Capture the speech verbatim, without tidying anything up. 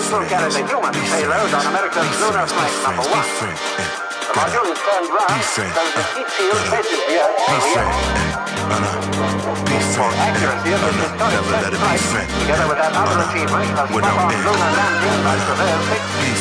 successful carried a human payload on America's lunar flight number one. The module is turned round so the heat shield faces the Earth from the air. For accuracy of this historic test flight, together with that other achievement, the spot-on lunar landing by Surveyor six